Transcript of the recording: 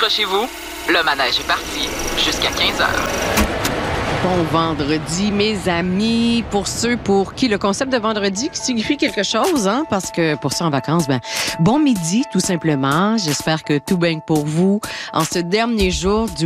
accrochez-vous, le manège est parti jusqu'à 15h. Bon vendredi, mes amis. Pour ceux pour qui le concept de vendredi signifie quelque chose, hein, parce que pour ça en vacances, bon midi, tout simplement. J'espère que tout baigne pour vous en ce dernier jour du